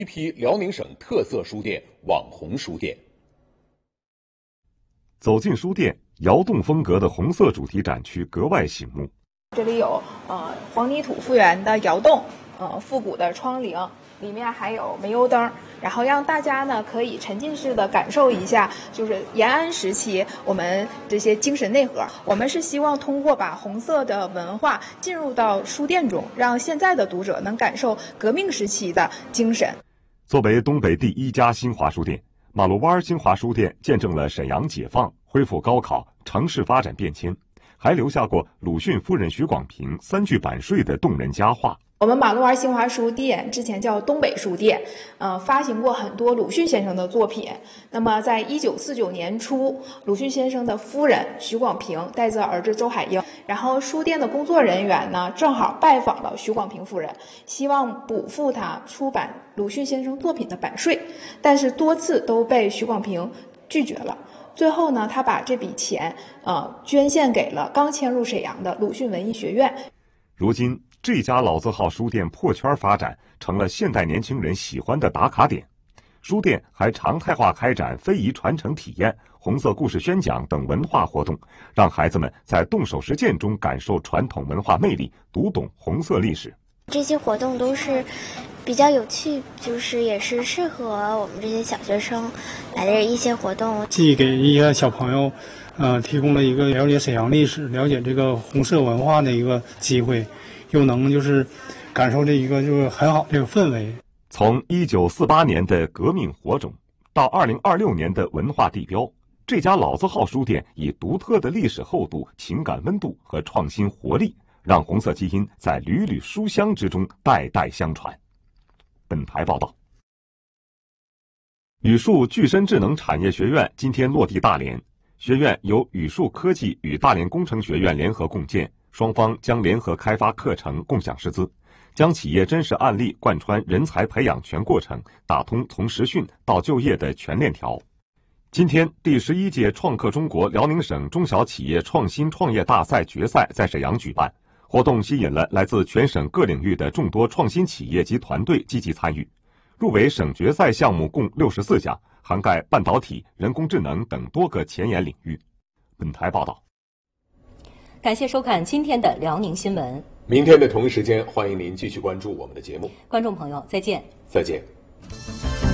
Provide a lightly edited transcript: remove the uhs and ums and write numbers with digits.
一批辽宁省特色书店、网红书店。 走进书店，窑洞风格的红色主题展区格外醒目。 这里有黄泥土复原的窑洞，复古的窗棂，里面还有煤油灯，然后让大家呢可以沉浸式的感受一下，就是延安时期我们这些精神内核。我们是希望通过把红色的文化进入到书店中，让现在的读者能感受革命时期的精神。 作为东北第一家新华书店，马路湾新华书店见证了沈阳解放、恢复高考、城市发展变迁，还留下过鲁迅夫人许广平3句版税的动人佳话。 我们马路湾新华书店之前叫东北书店，发行过很多鲁迅先生的作品。那么在1949年初，鲁迅先生的夫人许广平带着儿子周海婴，然后书店的工作人员呢正好拜访了许广平夫人，希望补付他出版鲁迅先生作品的版税，但是多次都被许广平拒绝了。最后呢，他把这笔钱捐献给了刚迁入沈阳的鲁迅文艺学院。 如今这家老字号书店破圈发展，成了现代年轻人喜欢的打卡点。书店还常态化开展非遗传承体验、红色故事宣讲等文化活动，让孩子们在动手实践中感受传统文化魅力，读懂红色历史。 这些活动都是比较有趣，就是也是适合我们这些小学生来的一些活动， 既给一些小朋友提供了一个了解沈阳历史、了解这个红色文化的一个机会，又能就是感受这一个就是很好这个氛围。 从1948年的革命火种到2026年的文化地标，这家老字号书店以独特的历史厚度、情感温度和创新活力，让红色基因在缕缕书香之中代代相传。本台报道。宇树具身智能产业学院今天落地大连，学院由宇树科技与大连工程学院联合共建，双方将联合开发课程，共享师资，将企业真实案例贯穿人才培养全过程，打通从实训到就业的全链条。今天，第11届创客中国辽宁省中小企业创新创业大赛决赛在沈阳举办，活动吸引了来自全省各领域的众多创新企业及团队积极参与。入围省决赛项目共64家，涵盖半导体、人工智能等多个前沿领域。本台报道。 感谢收看今天的辽宁新闻。 明天的同一时间，欢迎您继续关注我们的节目。 观众朋友，再见。 再见。